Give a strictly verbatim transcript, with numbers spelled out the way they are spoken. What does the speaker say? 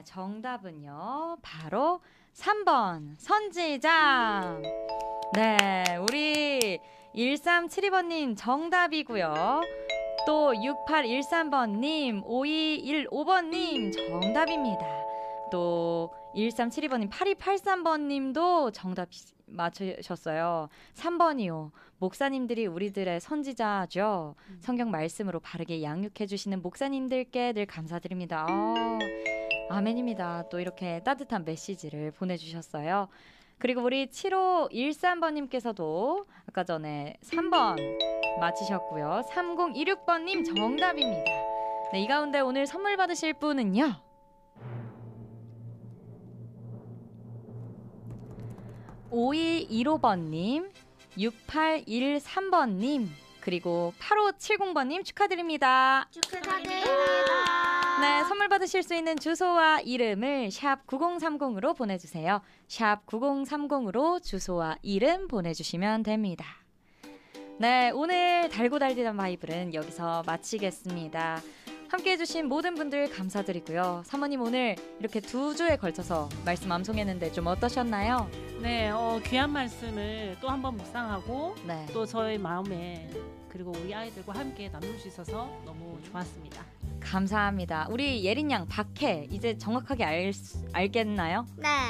정답은요. 바로 삼 번 선지자. 네, 우리 일삼칠이 번님 정답이고요. 또 육팔일삼 번님, 오이일오 번님 정답입니다. 또 일삼칠이 번님, 팔이팔삼 번님도 정답 맞추셨어요. 삼 번이요. 목사님들이 우리들의 선지자죠. 음. 성경 말씀으로 바르게 양육해 주시는 목사님들께 늘 감사드립니다. 어, 아멘입니다. 또 이렇게 따뜻한 메시지를 보내주셨어요. 그리고 우리 칠오일삼 번님께서도 아까 전에 삼 번 맞히셨고요. 삼공이육 번님 정답입니다. 네, 이 가운데 오늘 선물 받으실 분은요. 오이일오 번님, 육팔일삼 번님, 그리고 팔오칠공 번님 축하드립니다. 축하드립니다. 네, 선물 받으실 수 있는 주소와 이름을 샵 구공삼공으로 보내주세요. 샵 구공삼공으로 주소와 이름 보내주시면 됩니다. 네, 오늘 달고 달리던 바이블은 여기서 마치겠습니다. 함께해 주신 모든 분들 감사드리고요. 사모님 오늘 이렇게 두 주에 걸쳐서 말씀 암송했는데 좀 어떠셨나요? 네, 어, 귀한 말씀을 또 한 번 묵상하고 네. 또 저의 마음에 그리고 우리 아이들과 함께 나눌 수 있어서 너무 좋았습니다. 감사합니다. 우리 예린 양 박해 이제 정확하게 알, 알겠나요? 네.